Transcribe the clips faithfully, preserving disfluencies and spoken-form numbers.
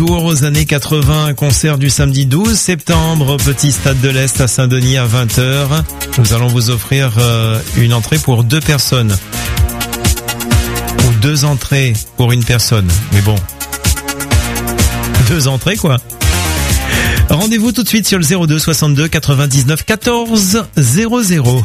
Tour aux années quatre-vingts, concert du samedi douze septembre au Petit Stade de l'Est à Saint-Denis à vingt heures. Nous allons vous offrir euh, une entrée pour deux personnes. Ou deux entrées pour une personne. Mais bon, deux entrées quoi. Rendez-vous tout de suite sur le zéro deux soixante-deux quatre-vingt-dix-neuf quatorze zéro zéro.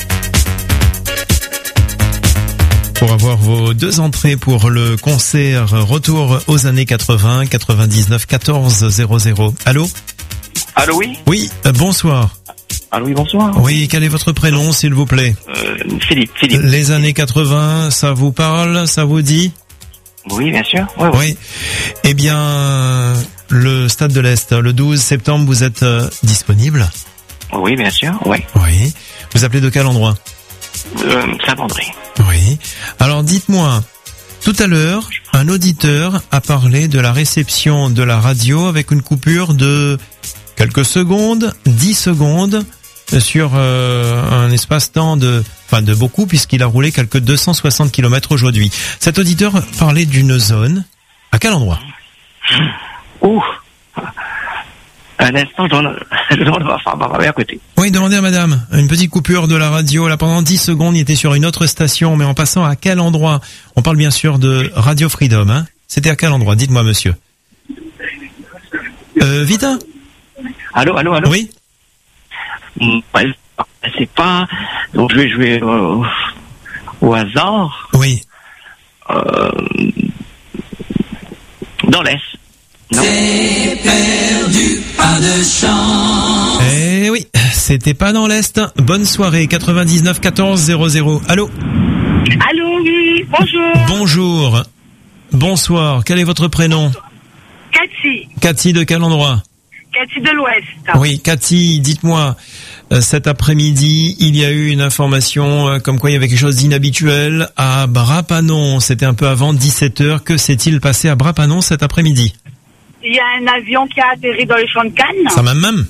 Pour avoir vos deux entrées pour le concert Retour aux années quatre-vingts, quatre-vingt-dix-neuf quatorze zéro zéro. Allô ? Allô, oui ? Oui, euh, bonsoir. Allô, oui, bonsoir. Oui, quel est votre prénom, s'il vous plaît ? euh, Philippe, Philippe. Les années quatre-vingts, ça vous parle, ça vous dit ? Oui, bien sûr. Ouais, ouais. Oui. Eh bien, le Stade de l'Est, le douze septembre, vous êtes euh, disponible ? Oui, bien sûr, oui. Oui. Vous appelez de quel endroit ? Euh, Saint-André. Oui. Alors dites-moi, tout à l'heure, un auditeur a parlé de la réception de la radio avec une coupure de quelques secondes, dix secondes, sur euh, un espace-temps de, enfin de beaucoup, puisqu'il a roulé quelques deux cent soixante kilomètres aujourd'hui. Cet auditeur parlait d'une zone. À quel endroit ? Ouh. Un instant, je demande, je demande à ma femme, à ma mère à côté. Oui, demandez à madame. Une petite coupure de la radio. Là, pendant dix secondes, il était sur une autre station, mais en passant à quel endroit ? On parle bien sûr de Radio Freedom, hein ? C'était à quel endroit ? Dites-moi, monsieur. Euh, vite, hein ? Allô, allô, allô ? Oui ? Ouais, c'est pas... Donc, je vais jouer euh, au hasard. Oui. Euh, dans l'Est. Non. C'est perdu, pas de chance. Eh oui, c'était pas dans l'Est. Bonne soirée, quatre-vingt-dix-neuf quatorze zéro zéro. Allô ? Allô, oui, bonjour. Bonjour. Bonsoir, quel est votre prénom ? Cathy. Cathy de quel endroit ? Cathy de l'Ouest. Oui, Cathy, dites-moi, euh, cet après-midi, il y a eu une information euh, comme quoi il y avait quelque chose d'inhabituel à Brapanon. C'était un peu avant dix-sept heures. Que s'est-il passé à Brapanon cet après-midi ? Il y a un avion qui a atterri dans le champ de Cannes. Ça m'a même.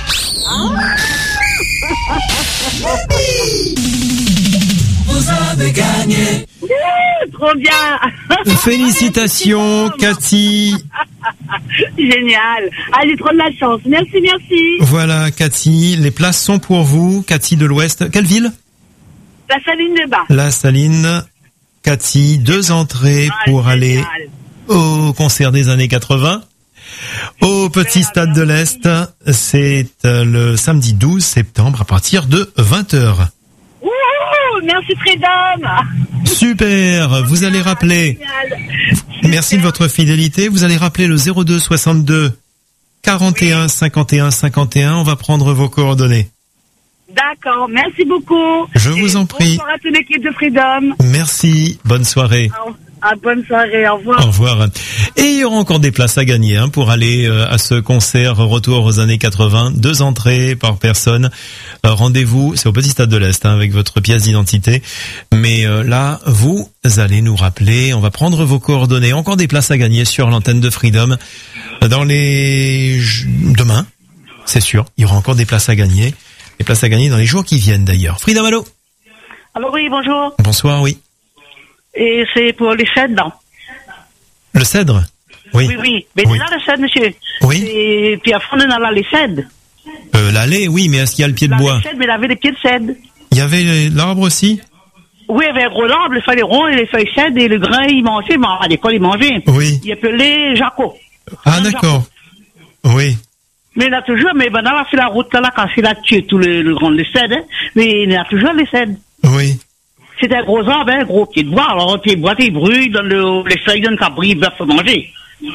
Vous avez gagné. Ouh, trop bien. Félicitations, Cathy. Génial. Ah, j'ai trop de la chance. Merci, merci. Voilà, Cathy, les places sont pour vous. Cathy de l'Ouest. Quelle ville ? La Saline de Bas. La Saline. Cathy, deux entrées Ah, pour aller génial. au concert des années quatre-vingts. Au Petit Stade de l'Est, c'est euh, le samedi douze septembre à partir de vingt heures. Ouh, merci Freedom. Super, vous allez rappeler, Génial. merci de votre fidélité, vous allez rappeler le zéro deux soixante-deux quarante et un cinquante et un cinquante et un, on va prendre vos coordonnées. D'accord, merci beaucoup. Je vous en prie. Bonsoir à toute l'équipe de Freedom. Merci, bonne soirée. Ah, bonne soirée, au revoir. Au revoir. Et il y aura encore des places à gagner hein, pour aller euh, à ce concert Retour aux années quatre-vingts. Deux entrées par personne. Euh, rendez-vous, c'est au Petit Stade de l'Est hein, avec votre pièce d'identité. Mais euh, là, vous allez nous rappeler. On va prendre vos coordonnées. Encore des places à gagner sur l'antenne de Freedom. Dans les... Demain, c'est sûr. Il y aura encore des places à gagner. Des places à gagner dans les jours qui viennent d'ailleurs. Freedom, allô ? Alors oui, bonjour. Bonsoir, oui. Et c'est pour les cèdres, non ? Le cèdre ? Oui. Oui, oui. Mais Oui. là, le cèdre, monsieur. Oui. Et puis après, on a là les cèdres. Euh, l'allée, oui, mais est-ce qu'il y a le pied de Là, bois ? les cèdres, mais il avait des pieds de cèdre. Il y avait l'arbre aussi ? Oui, il y avait un gros arbre, les feuilles rondes et les feuilles cèdres, et le grain, il mangeait, mais à l'école, il mangeait. Oui. Il appelait Jaco. Ah, d'accord. Oui. Mais il a toujours, mais maintenant, on a fait la route là, quand il a tué tout le, le grand, les cèdres, hein, mais il a toujours les cèdres. Oui. C'est un gros arbre, un gros pied de bois. Alors, un pied de bois, il brûle, dans le, les feuilles donnent qu'à brûler, il faut manger.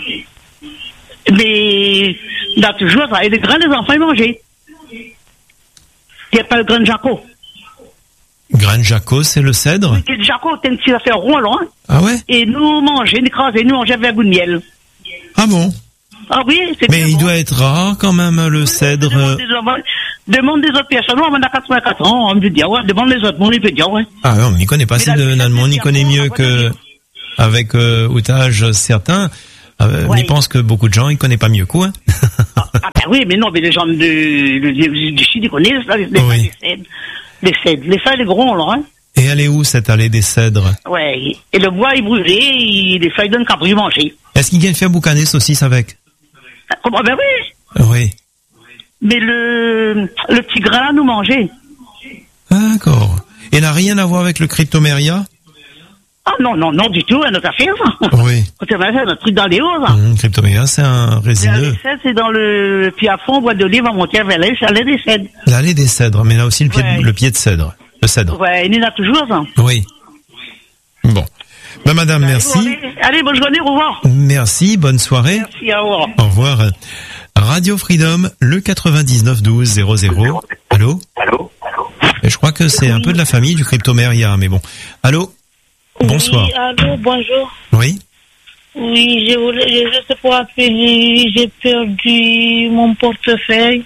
Mais, il a toujours ça. Et les grains, les enfants, ils mangeaient. Il n'y a pas le grain de Jaco. Grain de Jaco, c'est le cèdre ? Le de Jaco, c'est une petite affaire rond, là, hein. Ah ouais ? Et nous, mangeons, nous écraser, nous, on avait un goût de miel. Ah bon ? Ah oui, c'est Mais bien il bon. doit être rare quand même, le cèdre. Demande des, hommes- demande des autres personnes. Moi, on a quatre-vingt-quatre ans, on me dit, ah ouais, demande les autres, on peut dire, ouais. Ah ouais, on n'y connaît pas. Si Mais la- on n'y connaît mieux que avec euh, outage certains. Euh, on y Ouais. pense que beaucoup de gens, ils connaissent pas mieux quoi. Ah ben oui, mais non, mais les gens de, de, du Chili connaissent ça, les, les, Oui. les cèdres. Les cèdres, les feuilles, les gros, là, hein. Et Et elle est où, cette allée des Cèdres? Ouais. Et le bois est brûlé, et les feuilles d'un cabri manger. Est-ce qu'il vient faire boucaner saucisse avec? Comment? Ben oui. Oui. Mais le, le petit grain nous mangeait. D'accord. Et n'a rien à voir avec le cryptoméria? Ah non, non, non, du tout, à notre affaire, ça. Oui. C'est un truc dans les hauts, ça. Mmh, cryptoméria, c'est un résineux. L'allée c'est dans le, puis à fond, bois de livre, à monter vers l'allée, c'est l'allée des Cèdres. L'allée des Cèdres, mais là aussi le pied, Ouais. de, le pied de cèdre. Le cèdre. Ouais, il y en a toujours, ça. Oui. Bon. Ben, madame, merci. Allez, allez, bonne journée, au revoir. Merci, bonne soirée. Merci, au revoir. Au revoir. Radio Freedom, le quatre-vingt-dix-neuf douze zéro zéro. Allô? Allô? Et je crois que c'est un peu de la famille du cryptoméria, mais bon. Allô? Bonsoir. Oui, allô, bonjour. Oui? Oui, je voulais, je juste pour appeler, j'ai perdu mon portefeuille.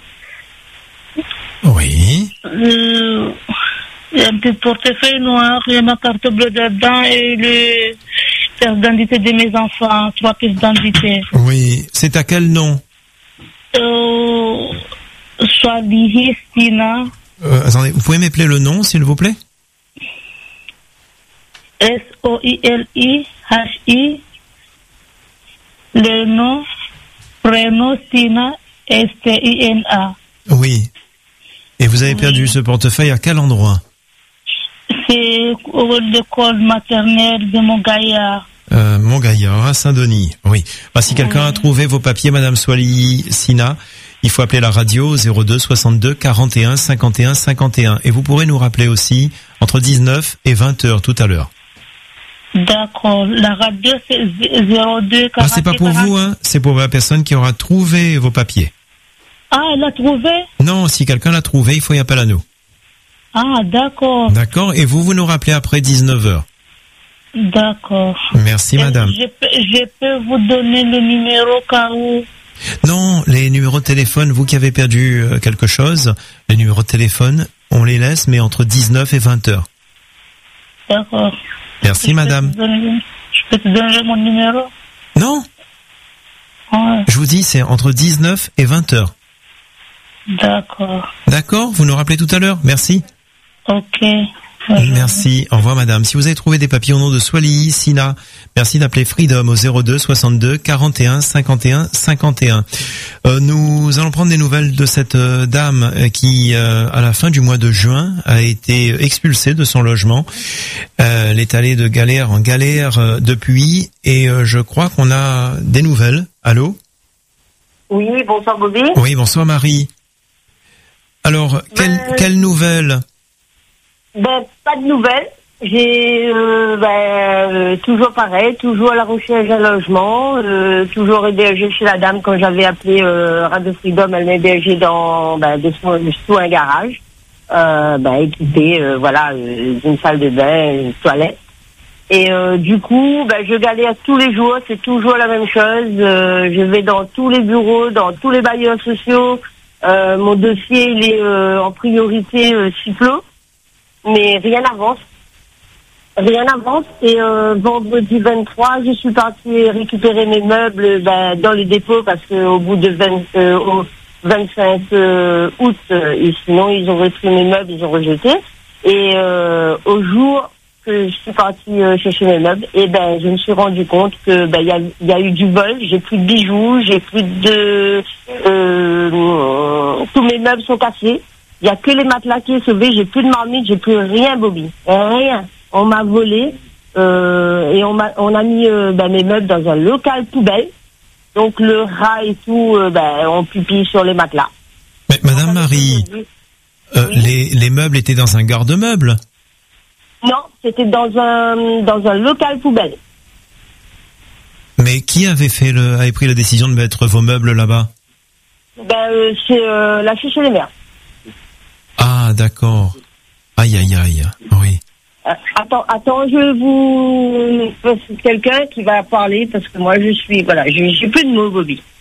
Oui. Euh, il y a un petit portefeuille noir, il y a ma carte bleue dedans et le pièce d'identité de mes enfants, trois pièces d'identité. Oui. C'est à quel nom? Euh, Swalihi Sina, euh, Attendez, vous pouvez m'appeler le nom, s'il vous plaît? S O I L I H I, le nom, prénom Sina, S T I N A. Oui. Et vous avez perdu ce portefeuille à quel endroit? C'est au l'école maternelle de Montgaillard. euh, Montgaillard, à Saint-Denis. Oui. Bah, si quelqu'un a trouvé vos papiers, Madame Swali Sina, il faut appeler la radio zéro deux soixante-deux quarante et un cinquante et un cinquante et un. Et vous pourrez nous rappeler aussi entre dix-neuf et vingt heures tout à l'heure. D'accord. La radio, c'est zéro deux quarante. Ah, c'est pas pour vous, hein. C'est pour la personne qui aura trouvé vos papiers. Ah, elle l'a trouvé? Non, si quelqu'un l'a trouvé, il faut y appeler à nous. Ah, d'accord. D'accord. Et vous, vous nous rappelez après dix-neuf heures. D'accord. Merci, Et madame. Je peux, je peux vous donner le numéro car où? Non, les numéros de téléphone, vous qui avez perdu euh, quelque chose, les numéros de téléphone, on les laisse, mais entre dix-neuf et vingt heures. D'accord. Merci, Je peux madame. te donner- Je peux te donner mon numéro? Non, Ouais. je vous dis, c'est entre dix-neuf et vingt heures. D'accord. D'accord? Vous nous rappelez tout à l'heure? Merci. Ok. Merci. Au revoir, madame. Si vous avez trouvé des papiers au nom de Swali Sina, merci d'appeler Freedom au zéro deux soixante-deux quarante et un cinquante et un cinquante et un. Euh, nous allons prendre des nouvelles de cette euh, dame euh, qui, euh, à la fin du mois de juin, a été expulsée de son logement. Euh, elle est allée de galère en galère euh, depuis, et euh, je crois qu'on a des nouvelles. Allô? Oui, bonsoir Bobby. Oui, bonsoir Marie. Alors, quelle, Ben- quelle nouvelle? Ben, pas de nouvelles. J'ai euh, ben, euh, toujours pareil, toujours à la recherche d'un logement, euh, toujours hébergé chez la dame quand j'avais appelé euh, Radio Freedom, elle m'hébergeait dans ben, de sous, sous un garage, euh, ben, équipé, euh, voilà, euh, d'une salle de bain, une toilette. Et euh, du coup, ben, je galère tous les jours, c'est toujours la même chose. Euh, je vais dans tous les bureaux, dans tous les bailleurs sociaux. Euh, mon dossier il est euh, en priorité euh, Ciplo. Mais rien n'avance. Rien n'avance. Et euh, vendredi vingt-trois, je suis partie récupérer mes meubles ben, dans le dépôt parce qu'au bout de vingt, euh, au vingt-cinq euh, août, euh, et sinon ils ont repris mes meubles, ils ont rejeté. Et euh, au jour que je suis partie euh, chercher mes meubles, et ben je me suis rendu compte que ben il y a, y a eu du vol. J'ai plus de bijoux, j'ai plus de euh, tous mes meubles sont cassés. Il y a que les matelas qui est sauvé, j'ai plus de marmite, j'ai plus rien, Bobby. Rien. On m'a volé euh, et on m'a on a mis euh, ben, mes meubles dans un local poubelle. Donc le rat et tout, euh, ben on pupille sur les matelas. Mais Madame Marie, euh, Oui. les, les meubles étaient dans un garde-meuble? Non, c'était dans un dans un local poubelle. Mais qui avait fait le, avait pris la décision de mettre vos meubles là-bas? Ben euh, c'est euh, la fiche et les mers. Ah, d'accord. Aïe, aïe, aïe. Oui. Euh, attends, attends, je vous quelqu'un qui va parler parce que moi je suis voilà, j'ai j'ai plus de mots, Bobby.